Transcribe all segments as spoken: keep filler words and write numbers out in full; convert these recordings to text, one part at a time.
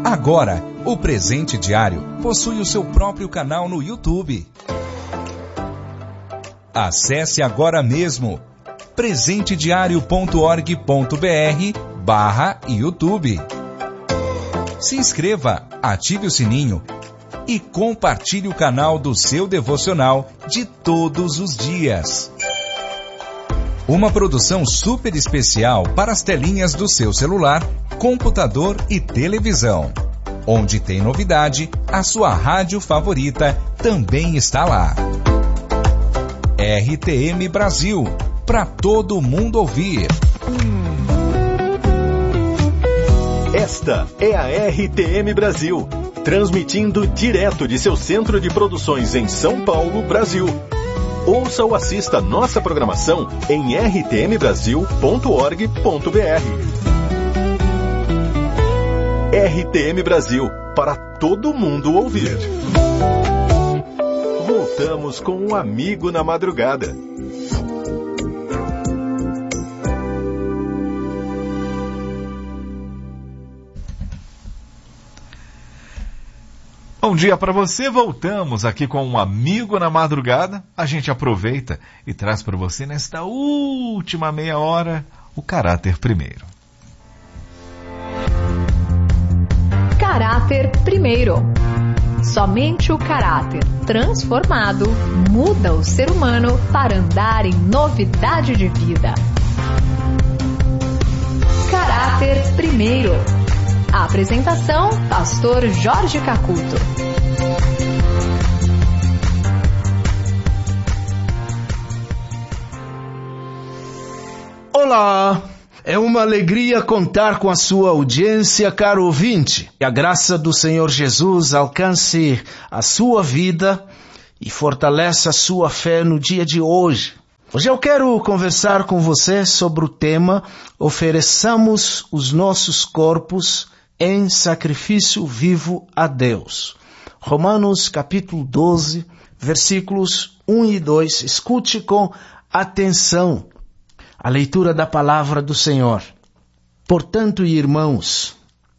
Agora, o Presente Diário possui o seu próprio canal no YouTube. Acesse agora mesmo presente diário ponto org ponto br barra YouTube. Se inscreva, ative o sininho e compartilhe o canal do seu devocional de todos os dias. Uma produção super especial para as telinhas do seu celular, computador e televisão. Onde tem novidade, a sua rádio favorita também está lá. R T M Brasil, para todo mundo ouvir. Esta é a R T M Brasil, transmitindo direto de seu centro de produções em São Paulo, Brasil. Ouça ou assista nossa programação em r t m brasil ponto org ponto br. R T M Brasil, para todo mundo ouvir. Voltamos com um amigo na madrugada. Bom dia para você, voltamos aqui com um amigo na madrugada. A gente aproveita e traz para você nesta última meia hora o caráter primeiro. Caráter primeiro. Somente o caráter transformado muda o ser humano para andar em novidade de vida. Caráter primeiro. A apresentação, pastor Jorge Cacuto. Olá! É uma alegria contar com a sua audiência, caro ouvinte. Que a graça do Senhor Jesus alcance a sua vida e fortaleça a sua fé no dia de hoje. Hoje eu quero conversar com você sobre o tema Ofereçamos os nossos corpos em sacrifício vivo a Deus. Romanos capítulo doze, versículos um e dois. Escute com atenção a leitura da palavra do Senhor. Portanto, irmãos,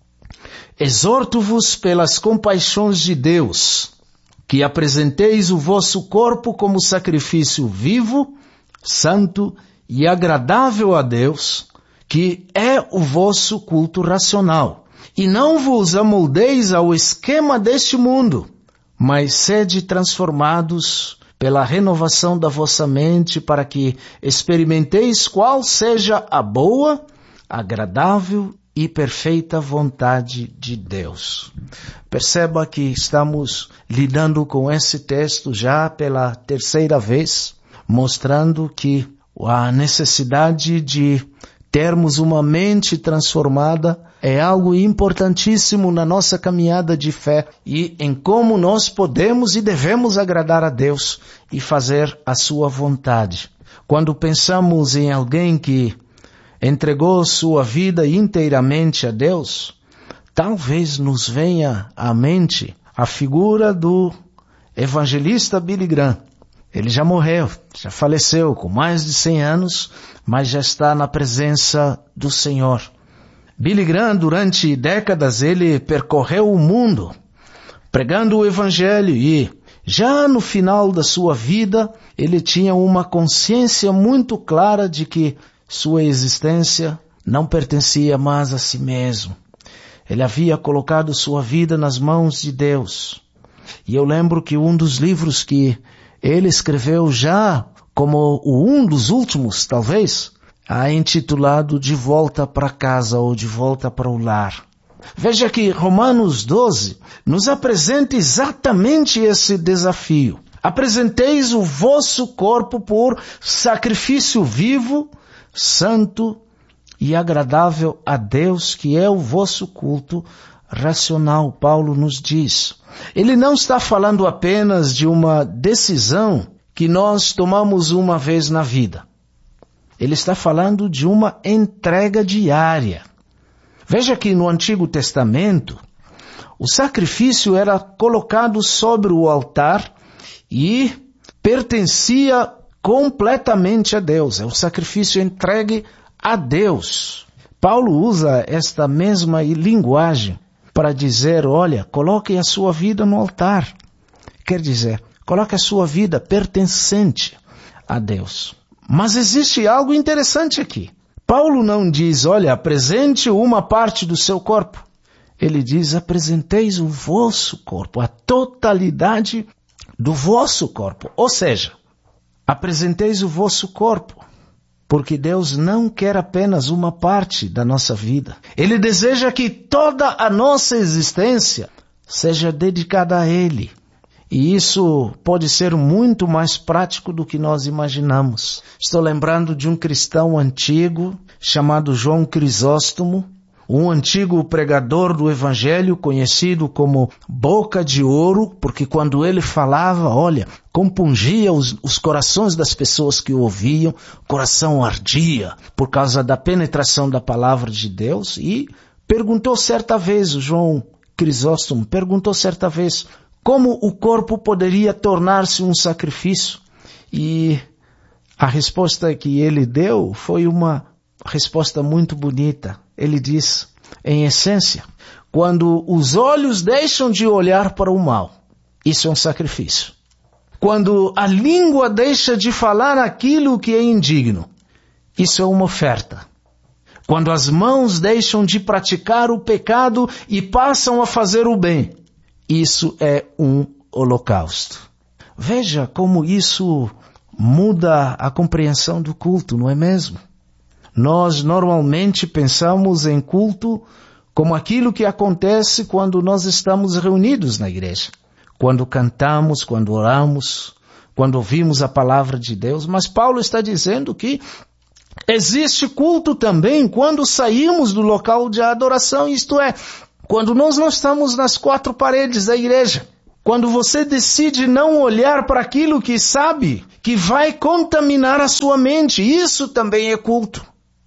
exorto-vos pelas compaixões de Deus, que apresenteis o vosso corpo como sacrifício vivo, santo e agradável a Deus, que é o vosso culto racional. E não vos amoldeis ao esquema deste mundo, mas sede transformados pela renovação da vossa mente, para que experimenteis qual seja a boa, agradável e perfeita vontade de Deus. Perceba que estamos lidando com esse texto já pela terceira vez, mostrando que a necessidade de termos uma mente transformada é algo importantíssimo na nossa caminhada de fé e em como nós podemos e devemos agradar a Deus e fazer a sua vontade. Quando pensamos em alguém que entregou sua vida inteiramente a Deus, talvez nos venha à mente a figura do evangelista Billy Graham. Ele já morreu, já faleceu com mais de cem anos, mas já está na presença do Senhor. Billy Graham, durante décadas, ele percorreu o mundo, pregando o Evangelho e, já no final da sua vida, ele tinha uma consciência muito clara de que sua existência não pertencia mais a si mesmo. Ele havia colocado sua vida nas mãos de Deus. E eu lembro que um dos livros que ele escreveu já como um dos últimos, talvez, a intitulado De Volta para Casa ou De Volta para o Lar. Veja que Romanos doze nos apresenta exatamente esse desafio. Apresenteis o vosso corpo por sacrifício vivo, santo e agradável a Deus, que é o vosso culto racional, Paulo nos diz. Ele não está falando apenas de uma decisão que nós tomamos uma vez na vida. Ele está falando de uma entrega diária. Veja que no Antigo Testamento, o sacrifício era colocado sobre o altar e pertencia completamente a Deus. É o sacrifício entregue a Deus. Paulo usa esta mesma linguagem para dizer, olha, coloque a sua vida no altar. Quer dizer, coloque a sua vida pertencente a Deus. Mas existe algo interessante aqui. Paulo não diz, olha, apresente uma parte do seu corpo. Ele diz, apresenteis o vosso corpo, a totalidade do vosso corpo. Ou seja, apresenteis o vosso corpo, porque Deus não quer apenas uma parte da nossa vida. Ele deseja que toda a nossa existência seja dedicada a Ele. E isso pode ser muito mais prático do que nós imaginamos. Estou lembrando de um cristão antigo chamado João Crisóstomo, um antigo pregador do Evangelho conhecido como Boca de Ouro, porque quando ele falava, olha, compungia os, os corações das pessoas que o ouviam, o coração ardia por causa da penetração da palavra de Deus, e perguntou certa vez, o João Crisóstomo perguntou certa vez, como o corpo poderia tornar-se um sacrifício? E a resposta que ele deu foi uma resposta muito bonita. Ele diz, em essência, quando os olhos deixam de olhar para o mal, isso é um sacrifício. Quando a língua deixa de falar aquilo que é indigno, isso é uma oferta. Quando as mãos deixam de praticar o pecado e passam a fazer o bem, isso é um holocausto. Veja como isso muda a compreensão do culto, não é mesmo? Nós normalmente pensamos em culto como aquilo que acontece quando nós estamos reunidos na igreja. Quando cantamos, quando oramos, quando ouvimos a palavra de Deus. Mas Paulo está dizendo que existe culto também quando saímos do local de adoração, isto é, quando nós não estamos nas quatro paredes da igreja. Quando você decide não olhar para aquilo que sabe que vai contaminar a sua mente, isso também é culto.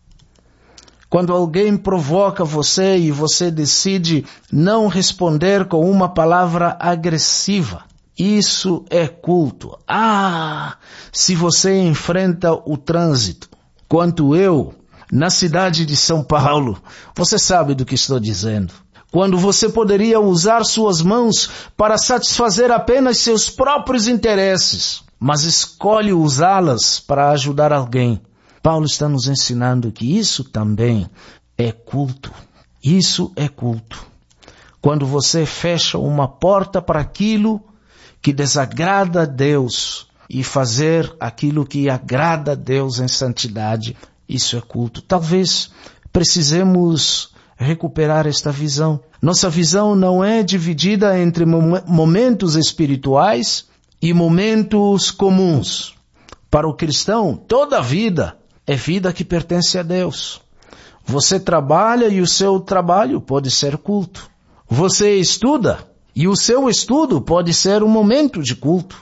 Quando alguém provoca você e você decide não responder com uma palavra agressiva, isso é culto. Ah, se você enfrenta o trânsito, quanto eu, na cidade de São Paulo, você sabe do que estou dizendo. Quando você poderia usar suas mãos para satisfazer apenas seus próprios interesses, mas escolhe usá-las para ajudar alguém. Paulo está nos ensinando que isso também é culto. Isso é culto. Quando você fecha uma porta para aquilo que desagrada a Deus e fazer aquilo que agrada a Deus em santidade, isso é culto. Talvez precisemos recuperar esta visão. Nossa visão não é dividida entre momentos espirituais e momentos comuns. Para o cristão, toda a vida é vida que pertence a Deus. Você trabalha e o seu trabalho pode ser culto. Você estuda e o seu estudo pode ser um momento de culto.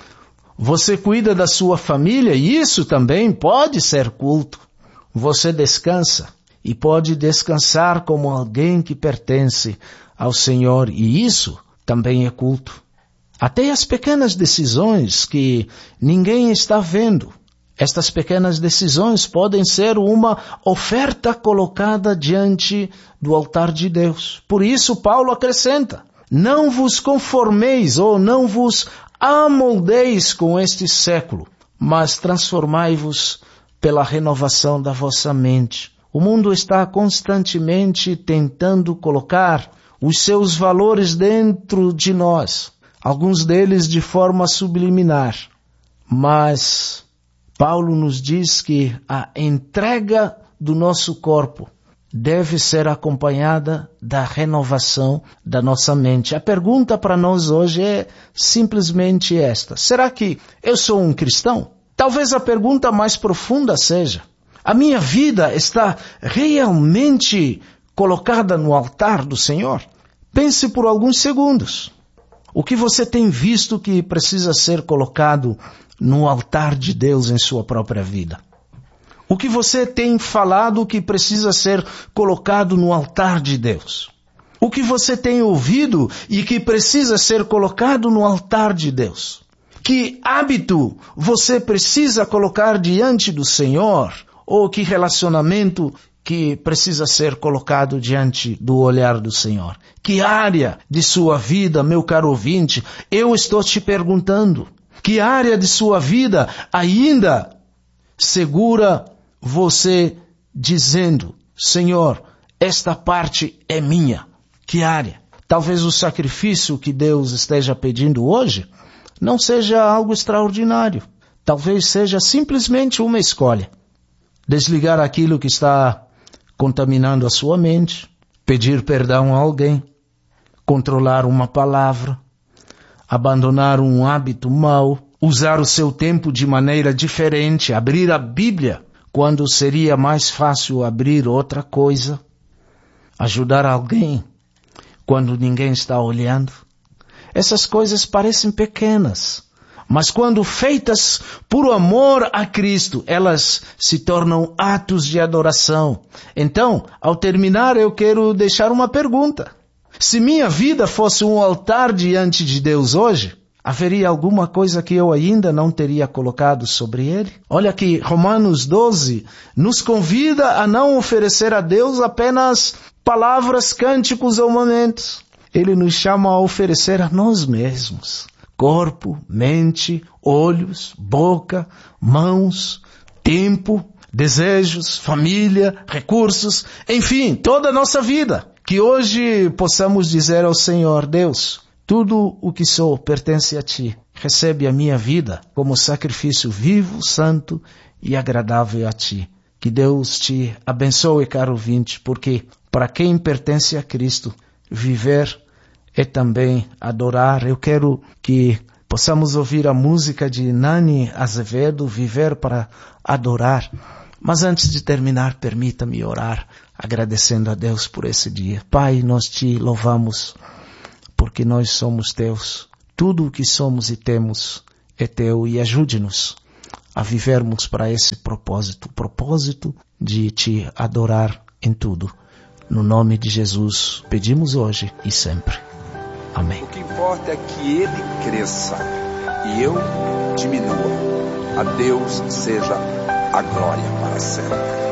Você cuida da sua família e isso também pode ser culto. Você descansa e pode descansar como alguém que pertence ao Senhor, e isso também é culto. Até as pequenas decisões que ninguém está vendo, estas pequenas decisões podem ser uma oferta colocada diante do altar de Deus. Por isso Paulo acrescenta, não vos conformeis ou não vos amoldeis com este século, mas transformai-vos pela renovação da vossa mente. O mundo está constantemente tentando colocar os seus valores dentro de nós, alguns deles de forma subliminar. Mas Paulo nos diz que a entrega do nosso corpo deve ser acompanhada da renovação da nossa mente. A pergunta para nós hoje é simplesmente esta: será que eu sou um cristão? Talvez a pergunta mais profunda seja: a minha vida está realmente colocada no altar do Senhor? Pense por alguns segundos. O que você tem visto que precisa ser colocado no altar de Deus em sua própria vida? O que você tem falado que precisa ser colocado no altar de Deus? O que você tem ouvido e que precisa ser colocado no altar de Deus? Que hábito você precisa colocar diante do Senhor? Ou que relacionamento que precisa ser colocado diante do olhar do Senhor? Que área de sua vida, meu caro ouvinte, eu estou te perguntando? Que área de sua vida ainda segura você dizendo, Senhor, esta parte é minha? Que área? Talvez o sacrifício que Deus esteja pedindo hoje não seja algo extraordinário. Talvez seja simplesmente uma escolha. Desligar aquilo que está contaminando a sua mente, pedir perdão a alguém, controlar uma palavra, abandonar um hábito mau, usar o seu tempo de maneira diferente, abrir a Bíblia quando seria mais fácil abrir outra coisa, ajudar alguém quando ninguém está olhando. Essas coisas parecem pequenas, mas quando feitas por amor a Cristo, elas se tornam atos de adoração. Então, ao terminar, eu quero deixar uma pergunta. Se minha vida fosse um altar diante de Deus hoje, haveria alguma coisa que eu ainda não teria colocado sobre ele? Olha que Romanos doze nos convida a não oferecer a Deus apenas palavras, cânticos ou momentos. Ele nos chama a oferecer a nós mesmos. Corpo, mente, olhos, boca, mãos, tempo, desejos, família, recursos, enfim, toda a nossa vida. Que hoje possamos dizer ao Senhor, Deus, tudo o que sou pertence a Ti. Recebe a minha vida como sacrifício vivo, santo e agradável a Ti. Que Deus te abençoe, caro ouvinte, porque para quem pertence a Cristo, viver é também adorar. Eu quero que possamos ouvir a música de Nani Azevedo, Viver para Adorar. Mas antes de terminar, permita-me orar, agradecendo a Deus por esse dia. Pai, nós te louvamos, porque nós somos teus. Tudo o que somos e temos é teu, e ajude-nos a vivermos para esse propósito, o propósito de te adorar em tudo. No nome de Jesus, pedimos hoje e sempre. Amém. O que importa é que Ele cresça e eu diminua. A Deus seja a glória para sempre.